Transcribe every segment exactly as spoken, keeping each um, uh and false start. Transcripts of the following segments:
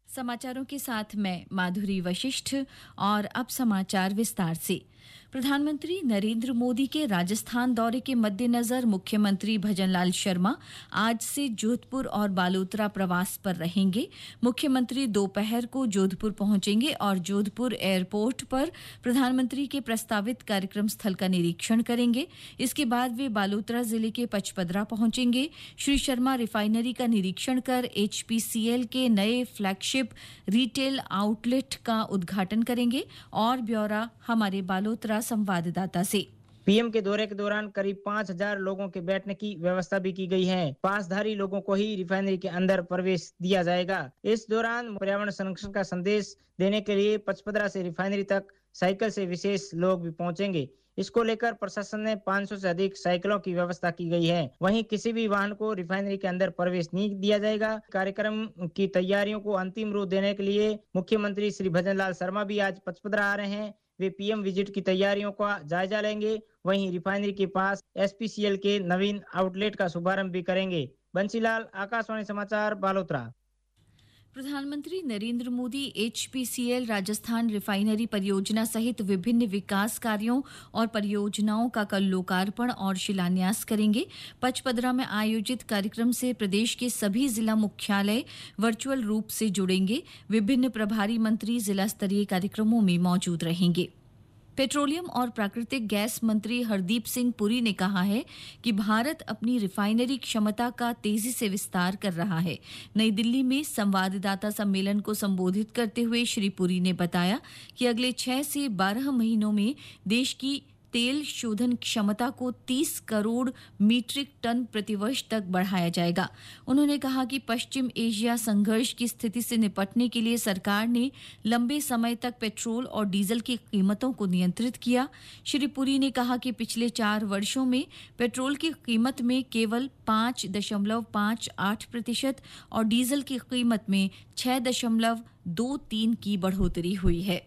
समाचारों के साथ मैं माधुरी वशिष्ठ और अब समाचार विस्तार से। प्रधानमंत्री नरेंद्र मोदी के राजस्थान दौरे के मद्देनजर मुख्यमंत्री भजनलाल शर्मा आज से जोधपुर और बालोतरा प्रवास पर रहेंगे। मुख्यमंत्री दोपहर को जोधपुर पहुंचेंगे और जोधपुर एयरपोर्ट पर प्रधानमंत्री के प्रस्तावित कार्यक्रम स्थल का निरीक्षण करेंगे। इसके बाद वे बालोतरा जिले के पचपदरा पहुंचेंगे। श्री शर्मा रिफाइनरी का निरीक्षण कर एचपीसीएल के नए फ्लैगशिप रिटेल आउटलेट का उद्घाटन करेंगे। और ब्यौरा हमारे बालोतरा संवाददाता से। पीएम के दौरे के दौरान करीब पाँच हज़ार लोगों के बैठने की व्यवस्था भी की गई है। पासधारी लोगों को ही रिफाइनरी के अंदर प्रवेश दिया जाएगा। इस दौरान पर्यावरण संरक्षण का संदेश देने के लिए पचपदरा से रिफाइनरी तक साइकिल से विशेष लोग भी पहुंचेंगे। इसको लेकर प्रशासन ने पाँच सौ से अधिक साइकिलों की व्यवस्था की गई है। वहीं किसी भी वाहन को रिफाइनरी के अंदर प्रवेश नहीं दिया जाएगा। कार्यक्रम की तैयारियों को अंतिम रूप देने के लिए मुख्यमंत्री श्री भजनलाल शर्मा भी आज पचपदरा आ रहे हैं। वे पीएम विजिट की तैयारियों का जायजा लेंगे। वहीं रिफाइनरी के पास एचपीसीएल के नवीन आउटलेट का शुभारंभ भी करेंगे। बंसीलाल, आकाशवाणी समाचार, बालोतरा। प्रधानमंत्री नरेंद्र मोदी एचपीसीएल राजस्थान रिफाइनरी परियोजना सहित विभिन्न विकास कार्यों और परियोजनाओं का कल लोकार्पण और शिलान्यास करेंगे। पचपदरा में आयोजित कार्यक्रम से प्रदेश के सभी जिला मुख्यालय वर्चुअल रूप से जुड़ेंगे। विभिन्न प्रभारी मंत्री जिला स्तरीय कार्यक्रमों में मौजूद रहेंगे। पेट्रोलियम और प्राकृतिक गैस मंत्री हरदीप सिंह पुरी ने कहा है कि भारत अपनी रिफाइनरी क्षमता का तेजी से विस्तार कर रहा है। नई दिल्ली में संवाददाता सम्मेलन को संबोधित करते हुए श्री पुरी ने बताया कि अगले छह से बारह महीनों में देश की तेल शोधन क्षमता को तीस करोड़ मीट्रिक टन प्रतिवर्ष तक बढ़ाया जाएगा। उन्होंने कहा कि पश्चिम एशिया संघर्ष की स्थिति से निपटने के लिए सरकार ने लंबे समय तक पेट्रोल और डीजल की कीमतों को नियंत्रित किया। श्री पुरी ने कहा कि पिछले चार वर्षों में पेट्रोल की कीमत में केवल पाँच दशमलव पाँच आठ प्रतिशत और डीजल की कीमत में छह दशमलव दो तीन की बढ़ोतरी हुई है।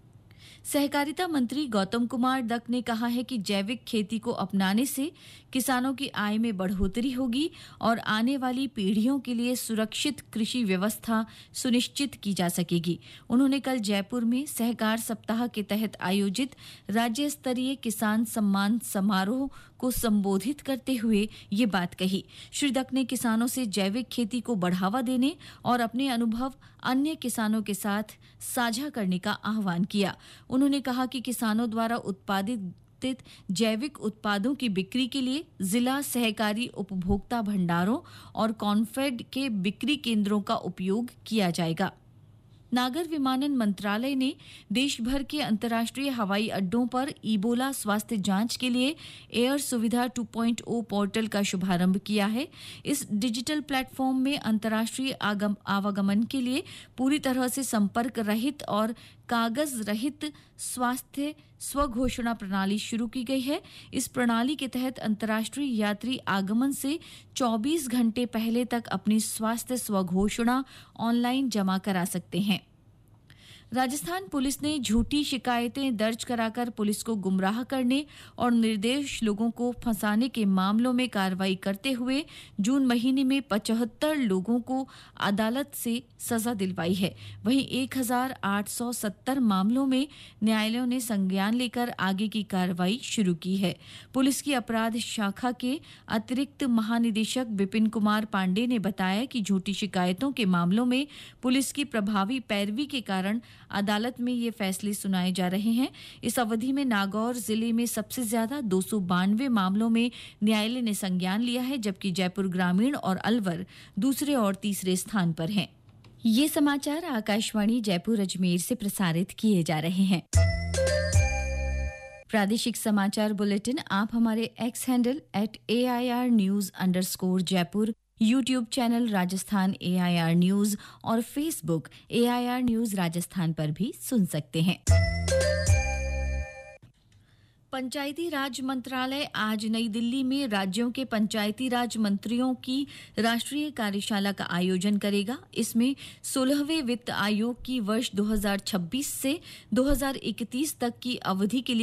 सहकारिता मंत्री गौतम कुमार दत्त ने कहा है कि जैविक खेती को अपनाने से किसानों की आय में बढ़ोतरी होगी और आने वाली पीढ़ियों के लिए सुरक्षित कृषि व्यवस्था सुनिश्चित की जा सकेगी। उन्होंने कल जयपुर में सहकार सप्ताह के तहत आयोजित राज्य स्तरीय किसान सम्मान समारोह को संबोधित करते हुए ये बात कही। श्री दत्त ने किसानों से जैविक खेती को बढ़ावा देने और अपने अनुभव अन्य किसानों के साथ साझा करने का आह्वान किया। उन्होंने कहा कि किसानों द्वारा उत्पादित जैविक उत्पादों की बिक्री के लिए जिला सहकारी उपभोक्ता भंडारों और कॉन्फेड के बिक्री केंद्रों का उपयोग किया जाएगा। नागर विमानन मंत्रालय ने देश भर के अंतर्राष्ट्रीय हवाई अड्डों पर इबोला स्वास्थ्य जांच के लिए एयर सुविधा टू पॉइंट ओ पोर्टल का शुभारंभ किया है। इस डिजिटल प्लेटफॉर्म में अंतर्राष्ट्रीय आवागमन के लिए पूरी तरह से संपर्क रहित और कागज रहित स्वास्थ्य स्वघोषणा प्रणाली शुरू की गई है। इस प्रणाली के तहत अंतर्राष्ट्रीय यात्री आगमन से चौबीस घंटे पहले तक अपनी स्वास्थ्य स्वघोषणा ऑनलाइन जमा करा सकते हैं। राजस्थान पुलिस ने झूठी शिकायतें दर्ज कराकर पुलिस को गुमराह करने और निर्दोष लोगों को फंसाने के मामलों में कार्रवाई करते हुए जून महीने में पचहत्तर लोगों को अदालत से सजा दिलवाई है। वहीं एक हज़ार आठ सौ सत्तर मामलों में न्यायालयों ने संज्ञान लेकर आगे की कार्रवाई शुरू की है। पुलिस की अपराध शाखा के अतिरिक्त महानिदेशक विपिन कुमार पांडे ने बताया कि झूठी शिकायतों के मामलों में पुलिस की प्रभावी पैरवी के कारण अदालत में ये फैसले सुनाए जा रहे हैं। इस अवधि में नागौर जिले में सबसे ज्यादा दो सौ बानवे मामलों में न्यायालय ने संज्ञान लिया है, जबकि जयपुर ग्रामीण और अलवर दूसरे और तीसरे स्थान पर हैं। ये समाचार आकाशवाणी जयपुर अजमेर से प्रसारित किए जा रहे हैं। प्रादेशिक समाचार बुलेटिन आप हमारे x handle at A I R news underscore Jaipur, YouTube channel Rajasthan A I R news और Facebook A I R news Rajasthan पर भी सुन सकते हैं। पंचायती राज मंत्रालय आज नई दिल्ली में राज्यों के पंचायती राज मंत्रियों की राष्ट्रीय कार्यशाला का आयोजन करेगा। इसमें सोलहवें वित्त आयोग की वर्ष दो हज़ार छब्बीस से दो हज़ार इकतीस तक की अवधि के लिए